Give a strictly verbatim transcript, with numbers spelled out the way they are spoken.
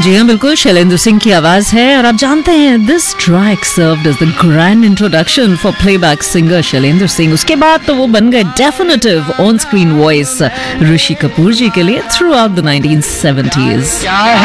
जी हाँ, बिल्कुल शैलेंद्र सिंह की आवाज है। और आप जानते हैं this track served as the grand introduction for playback singer Shailendra Singh. उसके बाद तो वो बन गए definitive on screen voice Rishi Kapoor जी के लिए through out the nineteen seventies.